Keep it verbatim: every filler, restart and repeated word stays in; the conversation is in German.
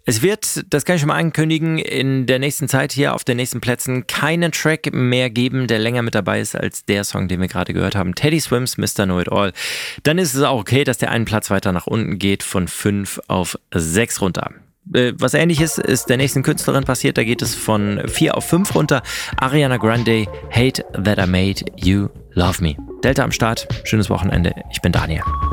Es wird, das kann ich schon mal ankündigen, in der nächsten Zeit hier auf den nächsten Plätzen keinen Track mehr geben, der länger mit dabei ist als der Song, den wir gerade gehört haben. Teddy Swims, Mister Know It All. Dann ist es auch okay, dass der einen Platz weiter nach unten geht, von fünf auf sechs runter. Was Ähnliches ist der nächsten Künstlerin passiert, da geht es von vier auf fünf runter. Ariana Grande, Hate That I Made You Love Me. Delta am Start, schönes Wochenende, ich bin Daniel.